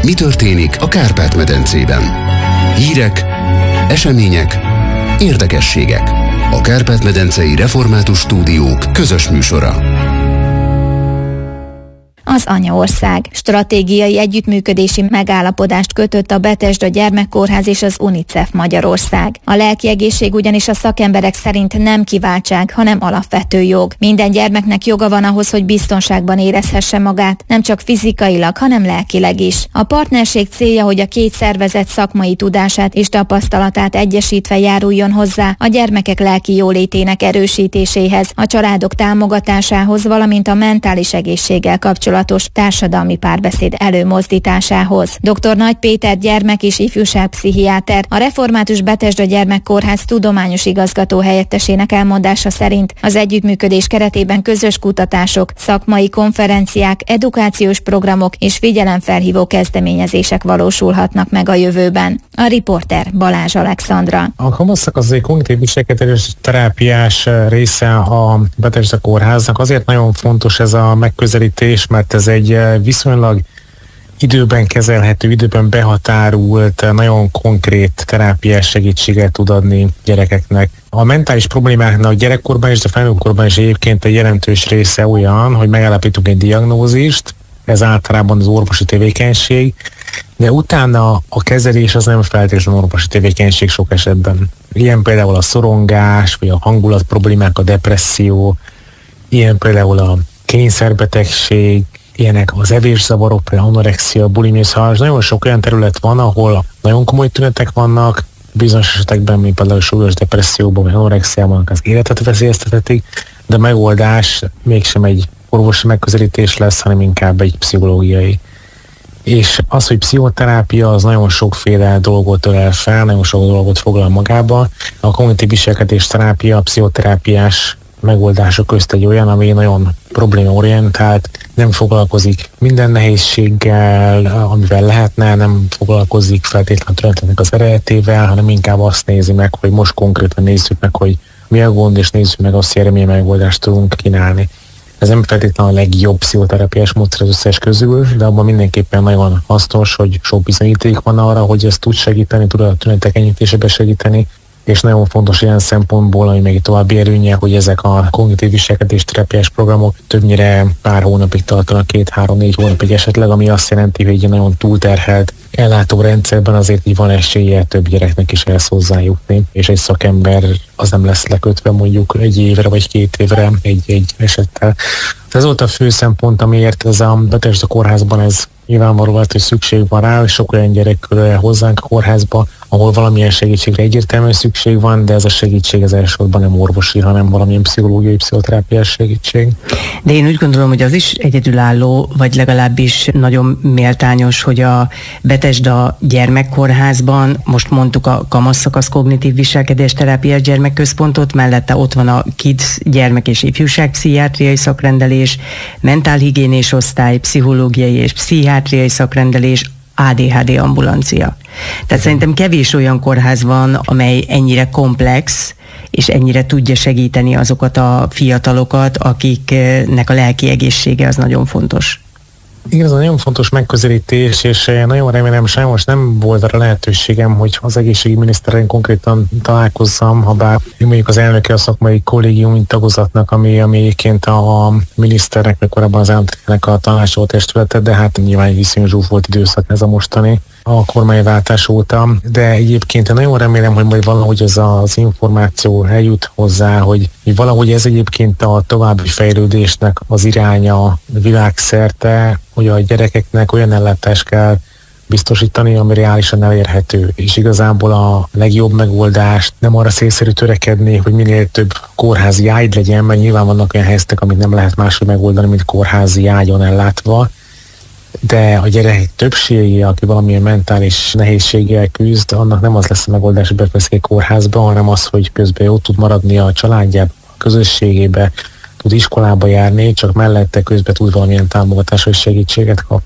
Mi történik a Kárpát-medencében? Hírek, események, érdekességek. A Kárpát-medencei Református Stúdiók közös műsora. Az Anyaország stratégiai együttműködési megállapodást kötött a Betesda Gyermekkórház és az UNICEF Magyarország. A lelki egészség ugyanis a szakemberek szerint nem kiváltság, hanem alapvető jog. Minden gyermeknek joga van ahhoz, hogy biztonságban érezhesse magát, nem csak fizikailag, hanem lelkileg is. A partnerség célja, hogy a két szervezet szakmai tudását és tapasztalatát egyesítve járuljon hozzá a gyermekek lelki jólétének erősítéséhez, a családok támogatásához, valamint a mentális egészséggel kapcsolatos társadalmi párbeszéd előmozdításához. Dr. Nagy Péter gyermek- és ifjúságpszichiáter, a Református Betesda Gyermekkórház tudományos igazgató helyettesének elmondása szerint az együttműködés keretében közös kutatások, szakmai konferenciák, edukációs programok és figyelemfelhívó kezdeményezések valósulhatnak meg a jövőben. A riporter Balázs Alexandra. A kamaszak az egy kognitív viselkedés terápiás része a Betesda Kórháznak. Azért nagyon fontos ez a megközelítés, mert ez egy viszonylag időben kezelhető, időben behatárult, nagyon konkrét terápiás segítséget tud adni gyerekeknek. A mentális problémáknak gyerekkorban és a felnőttkorban is egyébként egy jelentős része olyan, hogy megállapítunk egy diagnózist, ez általában az orvosi tevékenység, de utána a kezelés az nem feltétlenül orvosi tevékenység sok esetben. Ilyen például a szorongás, vagy a hangulat problémák, a depresszió, ilyen például a kényszerbetegség, ilyenek az evészavarok, például anorexia, bulimia, szóval nagyon sok olyan terület van, ahol nagyon komoly tünetek vannak, bizonyos esetekben, mint például súlyos depresszióban, vagy anorexiában az életet veszélyeztethetik, de a megoldás mégsem egy orvosi megközelítés lesz, hanem inkább egy pszichológiai. És az, hogy pszichoterápia, az nagyon sokféle dolgot ölel fel, nagyon sok dolgot foglal magába. A kognitív viselkedés terápia, a pszichoterápiás megoldások közt egy olyan, ami nagyon problémaorientált, nem foglalkozik minden nehézséggel, amivel lehetne, nem foglalkozik feltétlenül tüneteknek az eredetével, hanem inkább azt nézi meg, hogy most konkrétan nézzük meg, hogy mi a gond, és nézzük meg azt, hogy erre milyen megoldást tudunk kínálni. Ez nem feltétlenül a legjobb pszichoterápiás módszer az összes közül, de abban mindenképpen nagyon hasznos, hogy sok bizonyíték van arra, hogy ez tud segíteni, tud a tünetek enyhítésébe segíteni, és nagyon fontos ilyen szempontból, ami még további előnye, hogy ezek a kognitív viselkedés terápiás programok többnyire pár hónapig tartanak, 2-3-4 hónapig esetleg, ami azt jelenti, hogy egy nagyon túlterhelt ellátórendszerben azért így van esélye több gyereknek is ehhez hozzájutni, és egy szakember az nem lesz lekötve mondjuk 1 évre vagy 2 évre egy esettel. Ez volt a fő szempont, amiért ez a Betesda Kórházban ez nyilvánvaló volt, hogy szükség van rá, és sok olyan gyerek körül hozzánk a kórházba, ahol valamilyen segítségre egyértelműen szükség van, de ez a segítség az elsősorban nem orvosi, hanem valamilyen pszichológiai, pszichoterápiás segítség. De én úgy gondolom, hogy az is egyedülálló, vagy legalábbis nagyon méltányos, hogy a Betesda Gyermekkórházban, most mondtuk a kamaszszakasz kognitív viselkedés terápiás gyermekközpontot, mellette ott van a KIDS gyermek- és ifjúságpszichiátriai szakrendelés, mentálhigiénés osztály, pszichológiai és pszichiátriai szakrendelés, ADHD ambulancia. Tehát szerintem kevés olyan kórház van, amely ennyire komplex, és ennyire tudja segíteni azokat a fiatalokat, akiknek a lelki egészsége az nagyon fontos. Igen, ez a nagyon fontos megközelítés, és nagyon remélem, sajnos nem volt arra lehetőségem, hogy az egészségügyi miniszterrel konkrétan találkozzam, ha bár mondjuk az elnöke a szakmai kollégium tagozatnak, ami egyébként a miniszternek, meg korábban az elnöknek a tanácsoló testülete, de hát nyilván egy iszonyú zsúfolt időszak ez a mostani a kormányváltás óta, de egyébként nagyon remélem, hogy majd valahogy ez az információ eljut hozzá, hogy valahogy ez egyébként a további fejlődésnek az iránya világszerte, hogy a gyerekeknek olyan ellátást kell biztosítani, ami reálisan elérhető. És igazából a legjobb megoldást nem arra célszerű törekedni, hogy minél több kórházi ágy legyen, mert nyilván vannak olyan helyzetek, amit nem lehet máshogy megoldani, mint kórházi ágyon ellátva, de a gyerek többsége, aki valamilyen mentális nehézséggel küzd, annak nem az lesz a megoldás, hogy beveszik egy kórházba, hanem az, hogy közben jó tud maradni a családjába, a közösségébe, tud iskolába járni, csak mellette közben tud valamilyen támogatás vagy segítséget kapni.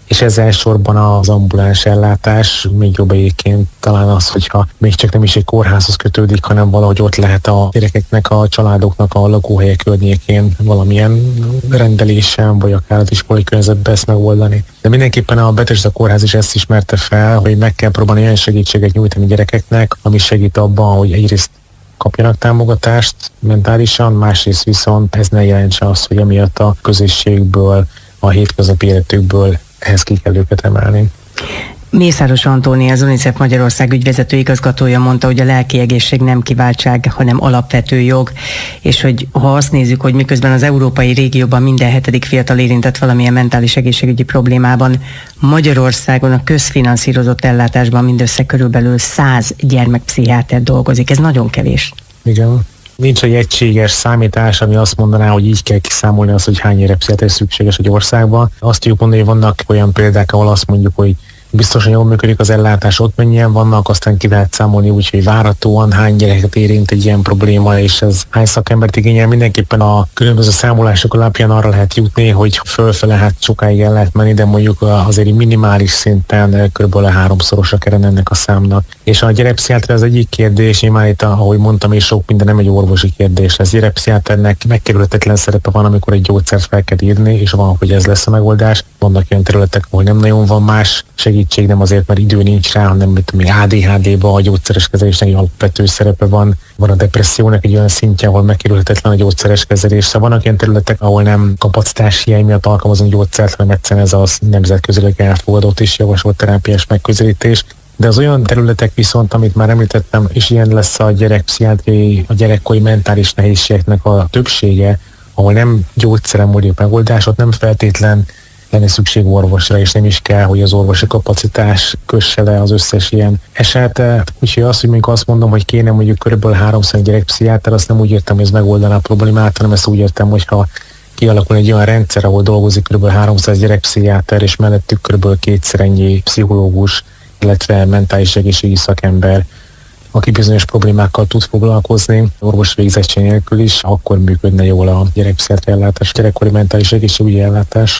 és ez elsősorban az ambuláns ellátás, még jobb egyébként talán az, hogyha még csak nem is egy kórházhoz kötődik, hanem valahogy ott lehet a gyerekeknek, a családoknak a lakóhelye környékén valamilyen rendelésen, vagy akár az iskolai környezetben ezt megoldani. De mindenképpen a Betesda Kórház is ezt ismerte fel, hogy meg kell próbálni olyan segítséget nyújtani gyerekeknek, ami segít abban, hogy egyrészt kapjanak támogatást mentálisan, másrészt viszont ez ne jelentse azt, hogy emiatt a közösségből, a hétköznapi életükből ehhez ki kell őket emelni. Mészáros Antónia, az UNICEF Magyarország ügyvezető igazgatója mondta, hogy a lelki egészség nem kiváltság, hanem alapvető jog, és hogy ha azt nézzük, hogy miközben az európai régióban minden 7. fiatal érintett valamilyen mentális egészségügyi problémában, Magyarországon a közfinanszírozott ellátásban mindössze körülbelül 100 gyermekpszichiáter dolgozik. Ez nagyon kevés. Igen. Nincs egy egységes számítás, ami azt mondaná, hogy így kell kiszámolni azt, hogy hány gyermekpszichiáter szükséges egy országban. Azt tudjuk mondani, hogy vannak olyan példák, ahol azt mondjuk, hogy biztosan jól működik az ellátás, ott mennyien vannak, aztán ki lehet számolni úgy, hogy várhatóan hány gyereket érint egy ilyen probléma, és ez hány szakembert igényel. Mindenképpen a különböző számolások alapján arra lehet jutni, hogy fölfele hát sokáig el lehet menni, de mondjuk azért minimális szinten kb. 3-szorosa kellene ennek a számnak. És a gyerekpszichiáter az egyik kérdés, én már itt, ahogy mondtam, és sok minden nem egy orvosi kérdés. Ez gyerekpszichiáternek megkerülhetetlen szerepe van, amikor egy gyógyszert fel kell írni, és van, hogy ez lesz a megoldás. Vannak olyan területek, ahol nem nagyon van más segítség, nem azért, mert idő nincs rá, hanem még ADHD-ban a gyógyszeres kezelésnek egy alapvető szerepe van. Van a depressziónak egy olyan szintje, ahol megkerülhetetlen a gyógyszeres kezelés. Szóval vannak ilyen területek, ahol nem kapacitás hiány miatt alkalmazunk gyógyszert, hanem egyszerűen ez a nemzetközileg elfogadott és javasolt terápiás megközelítés. De az olyan területek viszont, amit már említettem, és ilyen lesz a gyerekpszichiátriai, a gyerekkori mentális nehézségeknek a többsége, ahol nem gyógyszeren múlik megoldás, ott nem feltétlen lenne szükség orvosra, és nem is kell, hogy az orvosi kapacitás kösse le az összes ilyen esetet. Úgyhogy azt, hogy mondjuk azt mondom, hogy kéne mondjuk körülbelül 300 gyerekpszichiáter, azt nem úgy értem, hogy ez megoldaná a problémát, hanem ezt úgy értem, hogyha kialakul egy olyan rendszer, ahol dolgozik kb. 300 gyerekpszichiáter, és mellettük kb. 2-szer ennyi pszichológus, illetve mentális egészségi szakember, aki bizonyos problémákkal tud foglalkozni, orvos végzettség nélkül is, akkor működne jól a gyerekpszichiátriai ellátás, gyerekkori mentális egészségügyi ellátás.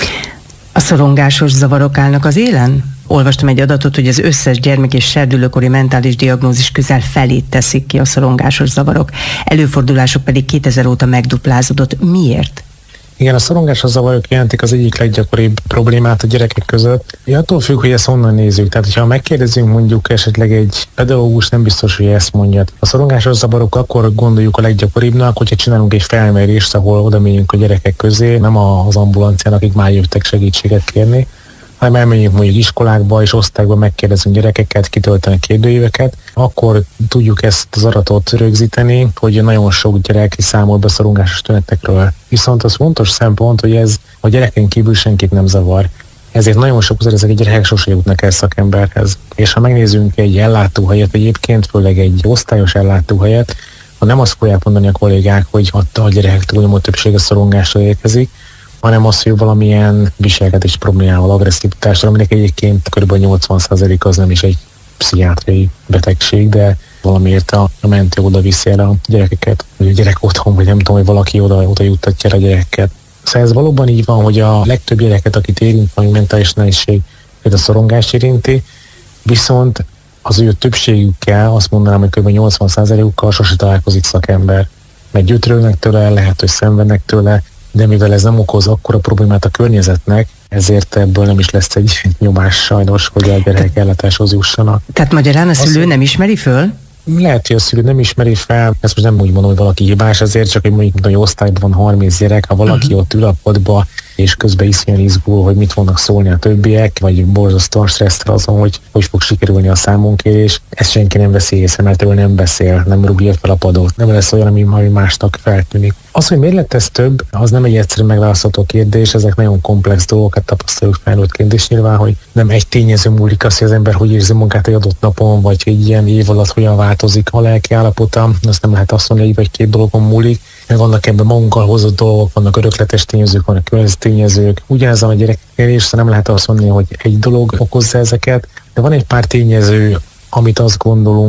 A szorongásos zavarok állnak az élen? Olvastam egy adatot, hogy az összes gyermek és serdülőkori mentális diagnózis közel felét teszik ki a szorongásos zavarok. Előfordulások pedig 2000 óta megduplázódott. Miért? Igen, a szorongásos zavarok jelentik az egyik leggyakoribb problémát a gyerekek között. Attól függ, hogy ezt honnan nézzük. Tehát, ha megkérdezünk mondjuk esetleg egy pedagógus, nem biztos, hogy ezt mondja. A szorongásos zavarok akkor gondoljuk a leggyakoribbnak, hogyha csinálunk egy felmérést, ahol oda megyünk a gyerekek közé, nem az ambulancián, akik már jöttek segítséget kérni, hanem elmegyünk mondjuk iskolákba és osztályba, megkérdezünk gyerekeket, kitöltenek kérdőíveket, akkor tudjuk ezt az adatot rögzíteni, hogy nagyon sok gyerek számol be szorongásos tünetekről. Viszont az fontos szempont, hogy ez a gyereken kívül senkit nem zavar. Ezért nagyon sokszor ezek a gyerekek sose jutnak el szakemberhez. És ha megnézzünk egy ellátóhelyet egyébként, főleg egy osztályos ellátóhelyet, ha nem azt fogják mondani a kollégák, hogy a gyerekek túlnyomó többsége szorongásra érkezik, hanem az, hogy valamilyen viselkedés problémával, agresszivitással, aminek egyébként kb. 80% az nem is egy pszichiátriai betegség, de valamiért a mentő oda viszi el a gyerekeket, vagy a gyerek otthon, vagy nem tudom, hogy valaki oda juttatja el a gyereket. Szóval ez valóban így van, hogy a legtöbb gyereket, akit érint valami mentális nehézség, ez a szorongás érinti, viszont az ő többségükkel, azt mondanám, hogy kb. 80%-ukkal sose találkozik szakember. Mert gyötrődnek tőle, lehet, hogy szenvednek tőle, de mivel ez nem okoz akkora problémát a környezetnek, ezért ebből nem is lesz egy nyomás sajnos, hogy a gyerekek ellátáshoz jussanak. Tehát magyarán a szülő nem ismeri föl? Lehet, hogy a szülő nem ismeri fel, ezt most nem úgy mondom, hogy valaki hibás, azért csak, hogy mondjuk hogy osztályban van 30 gyerek, ha valaki ott ül a padba, és közben iszonyan izgul, hogy mit fognak szólni a többiek, vagy borzasztóan stresszre azon, hogy fog sikerülni a számonkérés. Ezt senki nem veszi észre, mert ő nem beszél, nem rúgja fel a padot. Nem lesz olyan, ami másnak feltűnik. Az, hogy miért lett ez több, az nem egy egyszerűen megválasztható kérdés, ezek nagyon komplex dolgokat tapasztaljuk felnőttként, és nyilván, hogy nem egy tényező múlik az, hogy az ember hogy érzi munkát egy adott napon, vagy egy ilyen év alatt hogyan változik a lelki állapota, azt nem lehet azt mondani, hogy egy vagy két dologon múlik. Vannak ebben magunkkal hozott dolgok, vannak örökletes tényezők, vannak környezettényezők. Ugyanez a gyerekeknél is, nem lehet azt mondani, hogy egy dolog okozza ezeket, de van egy pár tényező, amit azt gondolunk,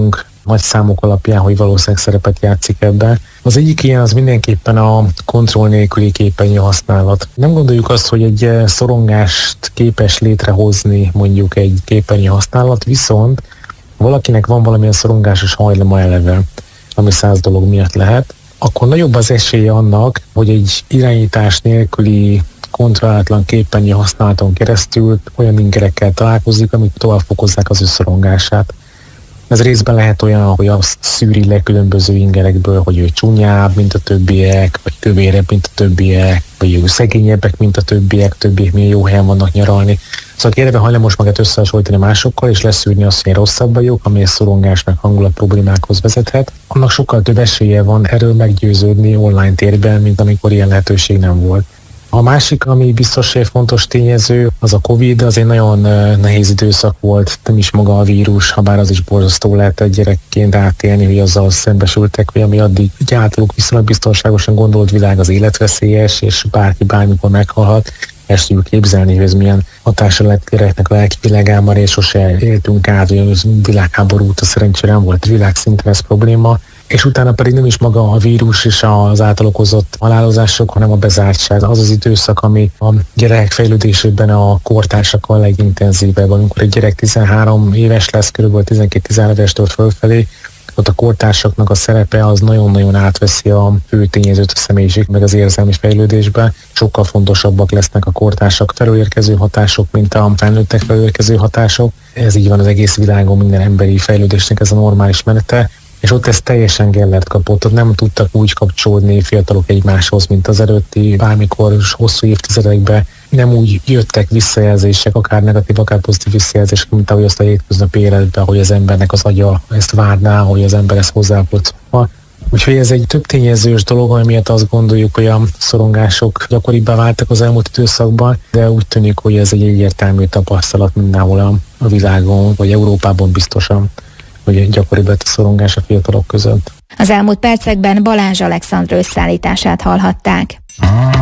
nagy számok alapján, hogy valószínűleg szerepet játszik ebben. Az egyik ilyen az mindenképpen a kontroll nélküli képernyő használat. Nem gondoljuk azt, hogy egy szorongást képes létrehozni mondjuk egy képernyő használat, viszont valakinek van valamilyen szorongásos hajlama eleve, ami 100 dolog miatt lehet, akkor nagyobb az esélye annak, hogy egy irányítás nélküli kontrollálatlan képernyő használaton keresztül olyan ingerekkel találkozik, amik tovább fokozzák az ő szorongását. Ez részben lehet olyan, hogy azt szűri le különböző ingerekből, hogy ő csúnyább, mint a többiek, vagy kövérebb, mint a többiek, vagy ő szegényebbek, mint a többiek milyen jó helyen vannak nyaralni. Szóval érve hajlamos magát összehasonlítani másokkal, és leszűrni azt, hogy rosszabb vagyok, ami a szorongás meg hangulat problémákhoz vezethet. Annak sokkal több esélye van erről meggyőződni online térben, mint amikor ilyen lehetőség nem volt. A másik, ami biztos egy fontos tényező, az a Covid, az egy nagyon nehéz időszak volt, nem is maga a vírus, ha bár az is borzasztó lehet egy gyerekként átélni, hogy azzal szembesültek, hogy ami addig egy általuk viszonylag biztonságosan gondolt világ az életveszélyes, és bárki bármikor meghalhat. Ezt tudjuk képzelni, hogy ez milyen hatása lett gyereknek a lelki világában, és sose éltünk át, hogy világháborút, a szerencsére nem volt világszinten ez probléma. És utána pedig nem is maga a vírus és az által okozott halálozások, hanem a bezártság. Az az időszak, ami a gyerekek fejlődésében a kortársakkal legintenzívebb. Amikor egy gyerek 13 éves lesz, kb. 12-13 évestől fölfelé, ott a kortársaknak a szerepe az nagyon-nagyon átveszi a fő tényezőt a személyiség, meg az érzelmi fejlődésben. Sokkal fontosabbak lesznek a kortársak felől érkező hatások, mint a felnőttek felől érkező hatások. Ez így van az egész világon, minden emberi fejlődésnek ez a normális menete. És ott ez teljesen gellert kapott, ott nem tudtak úgy kapcsolódni fiatalok egymáshoz, mint az előtti bármikor hosszú évtizedekben. Nem úgy jöttek visszajelzések, akár negatív, akár pozitív visszajelzések, mint ahogy azt a hétköznapi életben, hogy az embernek az agya ezt várná, hogy az ember ezt hozzápott. Úgyhogy ez egy több tényezős dolog, ami miatt azt gondoljuk, hogy a szorongások gyakoribbá váltak az elmúlt időszakban, de úgy tűnik, hogy ez egy egyértelmű tapasztalat mindenhol a világon, vagy Európában biztosan, hogy gyakoribb lett a szorongás a fiatalok között. Az elmúlt percekben Balázs Alexandr összeállítását hallhatták.